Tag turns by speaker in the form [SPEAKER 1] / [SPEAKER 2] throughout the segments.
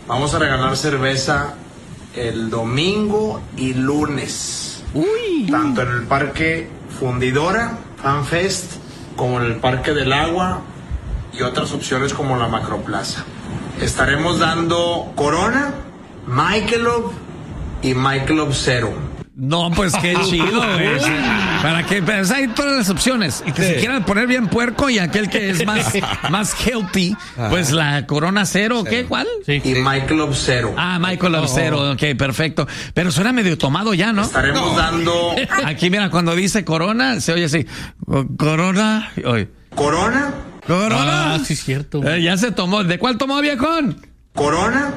[SPEAKER 1] Vamos a regalar cerveza el domingo y lunes.
[SPEAKER 2] Uy.
[SPEAKER 1] Tanto en el Parque Fundidora, FanFest, como en el Parque del Agua y otras opciones como la Macroplaza. Estaremos dando Corona, Michelob y Michelob Zero.
[SPEAKER 2] No, pues qué chido, güey. Para que pues, hay todas las opciones. Y que se quieran poner bien puerco y aquel que es más healthy, pues la Corona Cero, ¿qué? ¿Cuál?
[SPEAKER 1] Sí. Y Michelob Zero.
[SPEAKER 2] Ah, Michelob Zero, ok, perfecto. Pero suena medio tomado ya, ¿no?
[SPEAKER 1] Estaremos dando...
[SPEAKER 2] Aquí, mira, cuando dice Corona, se oye así. Corona. Oye.
[SPEAKER 1] Corona.
[SPEAKER 2] Corona.
[SPEAKER 3] Ah, sí es cierto.
[SPEAKER 2] Ya se tomó. ¿De cuál tomó, viejón?
[SPEAKER 1] Corona.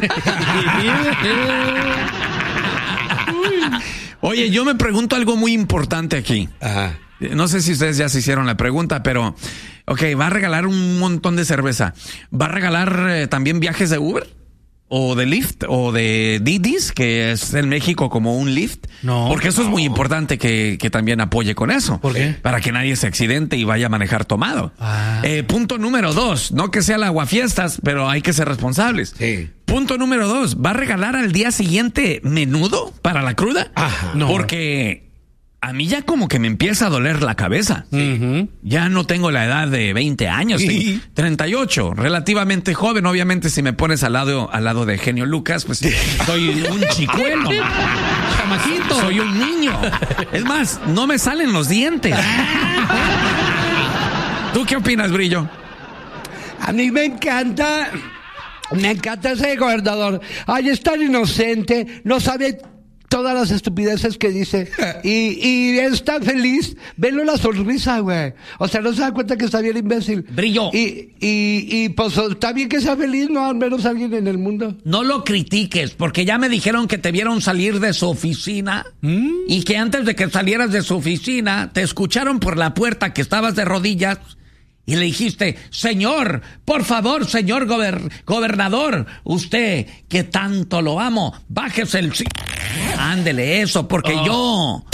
[SPEAKER 2] Oye, yo me pregunto algo muy importante aquí.
[SPEAKER 4] Ajá.
[SPEAKER 2] No sé si ustedes ya se hicieron la pregunta, pero... Ok, va a regalar un montón de cerveza. ¿Va a regalar también viajes de Uber? ¿O de Lyft? ¿O de Didis? Que es en México como un Lyft.
[SPEAKER 3] No.
[SPEAKER 2] Porque eso es muy importante que también apoye con eso.
[SPEAKER 3] ¿Por qué?
[SPEAKER 2] Para que nadie se accidente y vaya a manejar tomado. Punto número 2. No que sea el aguafiestas, pero hay que ser responsables.
[SPEAKER 4] Sí.
[SPEAKER 2] Punto número 2. ¿Va a regalar al día siguiente menudo para la cruda?
[SPEAKER 4] Ajá.
[SPEAKER 3] No.
[SPEAKER 2] Porque a mí ya como que me empieza a doler la cabeza.
[SPEAKER 3] Uh-huh.
[SPEAKER 2] Ya no tengo la edad de 20 años,
[SPEAKER 4] Sí.
[SPEAKER 2] 38, relativamente joven. Obviamente si me pones al lado de Genio Lucas, pues soy un chicuelo.
[SPEAKER 3] Chamaquito.
[SPEAKER 2] Soy un niño. Es más, no me salen los dientes. ¿Tú qué opinas, Brillo?
[SPEAKER 5] A mí me encanta ese gobernador. Ay, es tan inocente, no sabe todas las estupideces que dice y es tan feliz. Velo la sonrisa, güey. O sea, no se da cuenta que está bien imbécil.
[SPEAKER 2] Brillo.
[SPEAKER 5] Y pues está bien que sea feliz, ¿no? Al menos alguien en el mundo.
[SPEAKER 2] No lo critiques, porque ya me dijeron que te vieron salir de su oficina y que antes de que salieras de su oficina te escucharon por la puerta que estabas de rodillas y le dijiste: señor, por favor, señor gobernador, usted que tanto lo amo, bájese el... Ándele eso, porque yo...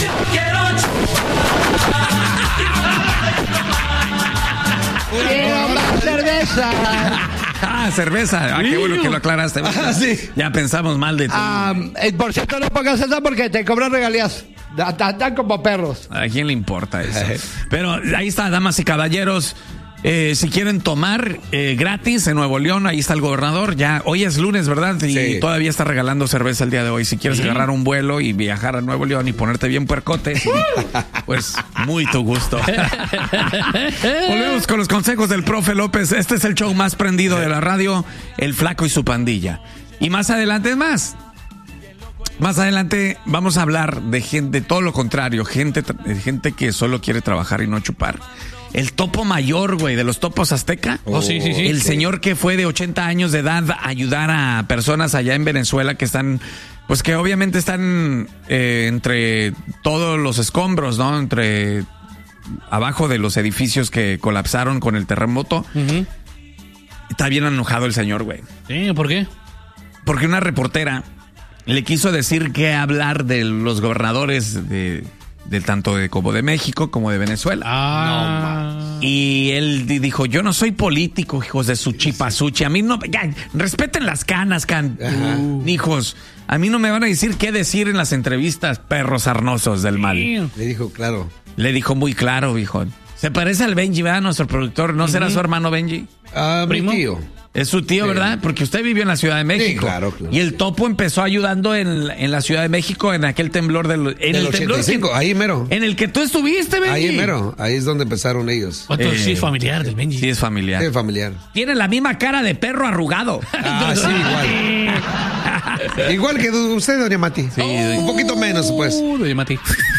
[SPEAKER 5] ¡Quiero más cerveza!
[SPEAKER 2] Cerveza. Qué bueno que lo aclaraste.
[SPEAKER 4] Sí.
[SPEAKER 2] Ya pensamos mal de ti.
[SPEAKER 5] Por cierto, no pongas esa porque te cobran regalías. Dan como perros.
[SPEAKER 2] ¿A quién le importa eso? Pero ahí está, damas y caballeros. Si quieren tomar gratis en Nuevo León, ahí está el gobernador. Ya hoy es lunes, ¿verdad? Y
[SPEAKER 4] Sí.
[SPEAKER 2] todavía está regalando cerveza el día de hoy. Si quieres agarrar un vuelo y viajar a Nuevo León y ponerte bien puercote, pues muy tu gusto. Volvemos con los consejos del profe López. Este es el show más prendido de la radio, El Flaco y su pandilla. Y más adelante Más adelante vamos a hablar de gente, todo lo contrario, gente que solo quiere trabajar y no chupar. El topo mayor, güey, de los topos azteca.
[SPEAKER 3] Sí.
[SPEAKER 2] El señor que fue de 80 años de edad a ayudar a personas allá en Venezuela que están, pues que obviamente están entre todos los escombros, ¿no? Entre abajo de los edificios que colapsaron con el terremoto.
[SPEAKER 3] Uh-huh.
[SPEAKER 2] Está bien enojado el señor, güey.
[SPEAKER 3] Sí, ¿por qué?
[SPEAKER 2] Porque una reportera le quiso decir qué hablar de los gobernadores de tanto como de México como de Venezuela. Y él dijo: yo no soy político, hijos de su chipasuchi. A mí no, ya, respeten las canas, hijos. A mí no me van a decir qué decir en las entrevistas, perros sarnosos del mal.
[SPEAKER 4] Le dijo claro.
[SPEAKER 2] Le dijo muy claro, hijo. Se parece al Benji, ¿verdad? Nuestro productor. ¿No será su hermano Benji?
[SPEAKER 4] Mi tío.
[SPEAKER 2] Es su tío, ¿verdad? Porque usted vivió en la Ciudad de México.
[SPEAKER 4] Sí, claro.
[SPEAKER 2] Y el topo empezó ayudando en la Ciudad de México en aquel temblor del
[SPEAKER 4] El 85, ahí mero.
[SPEAKER 2] En el que tú estuviste, Benji.
[SPEAKER 4] Ahí mero. Ahí es donde empezaron ellos.
[SPEAKER 3] Entonces sí es familiar del Benji.
[SPEAKER 2] Sí, es familiar.
[SPEAKER 4] Sí, familiar.
[SPEAKER 2] Tiene la misma cara de perro arrugado.
[SPEAKER 4] Sí, igual. Igual que usted, doña Mati.
[SPEAKER 2] Sí.
[SPEAKER 4] Un poquito menos, pues.
[SPEAKER 3] Doña Mati.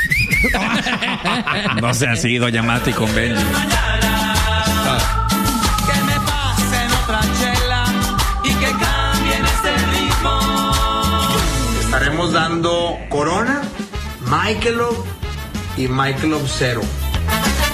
[SPEAKER 2] No sea así, doña Mati con Benji.
[SPEAKER 1] Estaremos dando Corona, Michelob y Michelob Zero.